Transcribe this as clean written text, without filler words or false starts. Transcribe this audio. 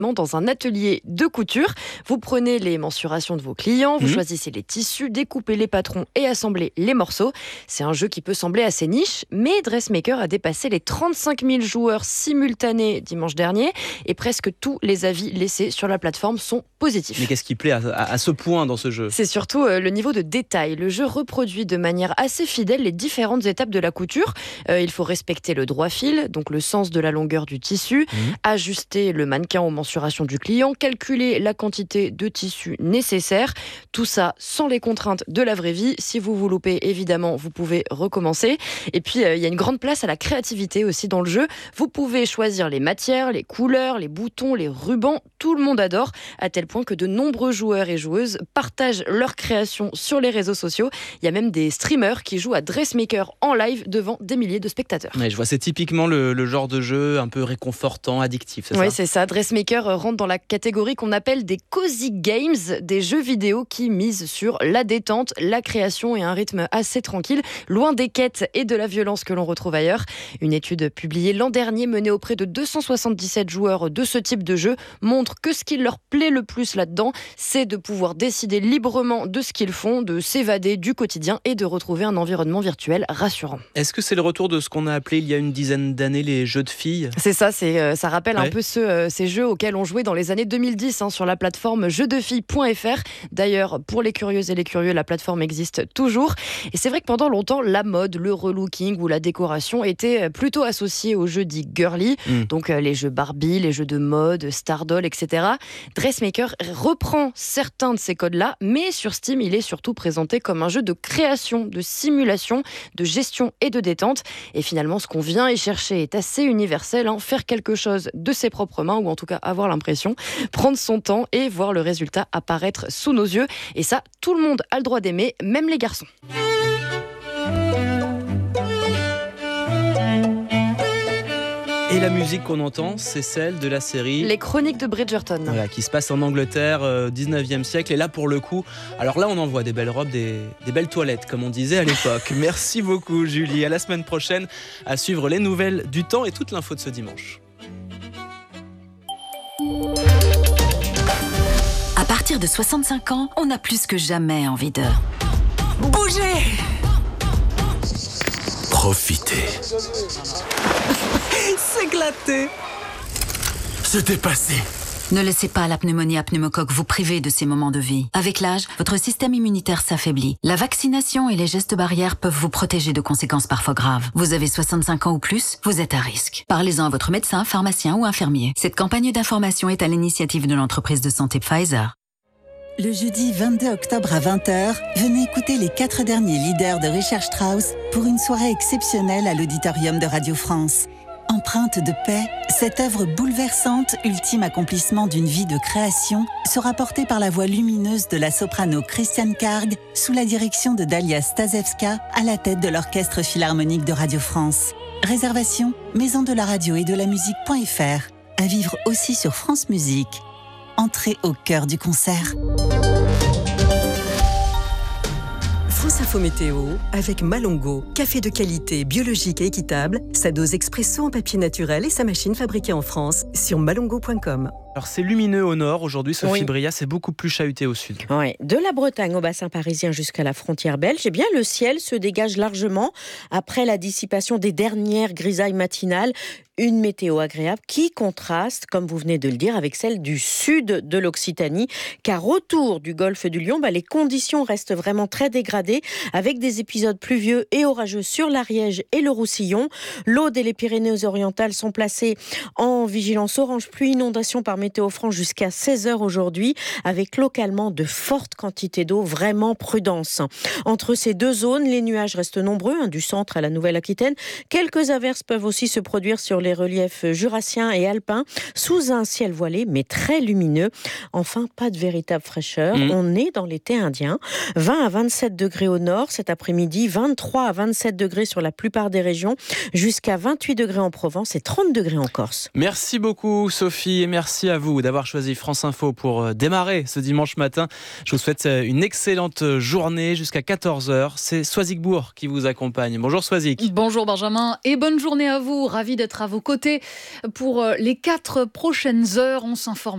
gratuitement dans un atelier de couture. Vous prenez les mensurations de vos clients, vous choisissez les tissus, découpez les patrons et assemblez les morceaux. C'est un jeu qui peut sembler assez niche, mais Dressmaker a dépassé les 35 000 joueurs simultanés dimanche dernier et presque tous les avis laissés sur la plateforme sont positifs. Mais qu'est-ce qui plaît à ce point dans ce jeu ? C'est surtout le niveau de détail. Le jeu reproduit de manière assez fidèle les différentes étapes de la couture. Il faut respecter le droit fil, donc le sens de la longueur du tissu, ajuster le mannequin aux mensurations du client, calculer la quantité de tissu nécessaire. Tout ça sans les contraintes de la vraie vie. Si vous vous loupez, évidemment, vous pouvez recommencer. Et puis, il y a une grande place à la créativité aussi dans le jeu. Vous pouvez choisir les matières, les couleurs, les boutons, les rubans. Tout le monde adore, à tel point que de nombreux joueurs et joueuses partagent leurs créations sur les réseaux sociaux. Il y a même des streamers qui jouent à Dressmaker en live devant des milliers de spectateurs. Ouais, je vois, c'est typiquement le genre de jeu un peu réconfortant, addictif, c'est ça ? Oui, c'est ça. Dressmaker rentre dans la catégorie qu'on appelle des cozy games, des jeux vidéo qui misent sur la détente, la création et un rythme assez tranquille, loin des quêtes et de la violence que l'on retrouve ailleurs. Une étude publiée l'an dernier menée auprès de 277 joueurs de ce type de jeu montre que ce qui leur plaît le plus là-dedans, c'est de pouvoir décider librement de ce qu'ils font, de s'évader du quotidien et de retrouver un environnement virtuel rassurant. Est-ce que c'est le retour de ce qu'on a appelé il y a une dizaine d'années les jeux de filles ? C'est ça, ça rappelle un peu ces jeux auxquels on jouait dans les années 2010 sur la plateforme jeudefilles.fr. D'ailleurs, pour les curieuses et les curieux, la plateforme existe toujours. Et c'est vrai que pendant longtemps, la mode, le relooking ou la décoration étaient plutôt associés aux jeux dits girly, donc les jeux Barbie, les jeux de mode, Stardoll, etc. Dressmaker reprend certains de ces codes-là, mais sur Steam, il est surtout présenté comme un jeu de création, de simulation, de gestion et de détente. Et finalement, ce qu'on vient y chercher est assez universel, faire quelque chose de ses propres mains, ou en tout cas avoir l'impression, prendre son temps et voir le résultat apparaître sous nos yeux. Et ça, tout le monde a le droit d'aimer, même les garçons. Et la musique qu'on entend, c'est celle de la série Les Chroniques de Bridgerton. Voilà, qui se passe en Angleterre, 19e siècle. Et là, pour le coup, alors là, on en voit des belles robes, des belles toilettes, comme on disait à l'époque. Merci beaucoup, Julie. À la semaine prochaine, à suivre les nouvelles du temps et toute l'info de ce dimanche. À partir de 65 ans, on a plus que jamais envie de bouger. Profiter. S'éclater. Se dépasser. Ne laissez pas la pneumonie à pneumocoque vous priver de ces moments de vie. Avec l'âge, votre système immunitaire s'affaiblit. La vaccination et les gestes barrières peuvent vous protéger de conséquences parfois graves. Vous avez 65 ans ou plus, vous êtes à risque. Parlez-en à votre médecin, pharmacien ou infirmier. Cette campagne d'information est à l'initiative de l'entreprise de santé Pfizer. Le jeudi 22 octobre à 20h, venez écouter les 4 derniers leaders de Richard Strauss pour une soirée exceptionnelle à l'Auditorium de Radio France. Empreinte de paix, cette œuvre bouleversante, ultime accomplissement d'une vie de création, sera portée par la voix lumineuse de la soprano Christiane Karg sous la direction de Dalia Stasevska à la tête de l'Orchestre Philharmonique de Radio France. Réservation, maison de la radio et de la musique.fr. À vivre aussi sur France Musique. Entrez au cœur du concert. France Info Météo avec Malongo. Café de qualité, biologique et équitable. Sa dose expresso en papier naturel et sa machine fabriquée en France sur malongo.com. Alors c'est lumineux au nord aujourd'hui, Sophie Bria, c'est beaucoup plus chahuté au sud. Oui, de la Bretagne au bassin parisien jusqu'à la frontière belge, eh bien le ciel se dégage largement après la dissipation des dernières grisailles matinales. Une météo agréable qui contraste, comme vous venez de le dire, avec celle du sud de l'Occitanie, car autour du golfe du Lion, les conditions restent vraiment très dégradées, avec des épisodes pluvieux et orageux sur l'Ariège et le Roussillon. L'Aude et les Pyrénées-Orientales sont placées en vigilance orange pluie inondation par Météo France jusqu'à 16h aujourd'hui, avec localement de fortes quantités d'eau, vraiment prudence. Entre ces deux zones, les nuages restent nombreux, du centre à la Nouvelle-Aquitaine. Quelques averses peuvent aussi se produire sur les reliefs jurassiens et alpins, sous un ciel voilé mais très lumineux. Enfin, pas de véritable fraîcheur. On est dans l'été indien. 20 à 27 degrés au nord cet après-midi, 23 à 27 degrés sur la plupart des régions, jusqu'à 28 degrés en Provence et 30 degrés en Corse. Merci beaucoup Sophie et merci à vous d'avoir choisi France Info pour démarrer ce dimanche matin. Je vous souhaite une excellente journée jusqu'à 14h. C'est Soisigbourg qui vous accompagne. Bonjour Soisig. Bonjour Benjamin et bonne journée à vous. Ravi d'être à vos côtés pour les 4 prochaines heures. On s'informe